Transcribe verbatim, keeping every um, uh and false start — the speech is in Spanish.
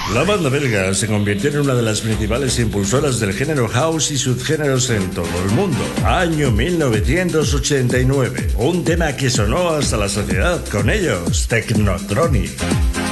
La banda belga se convirtió en una de las principales impulsoras del género house y subgéneros en todo el mundo. Año mil novecientos ochenta y nueve. Un tema que sonó hasta la sociedad con ellos, Technotronic.